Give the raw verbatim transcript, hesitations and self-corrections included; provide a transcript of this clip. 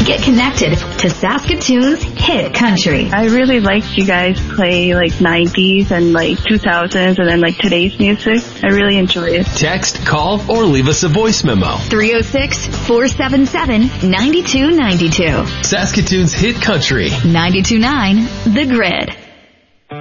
Get connected to Saskatoon's hit country. I really liked you guys play like nineties and like two thousands and then like today's music. I really enjoy it. Text, call, or leave us a voice memo. three oh six, four seven seven, nine two nine two. Saskatoon's hit country. ninety-two point nine The Grid.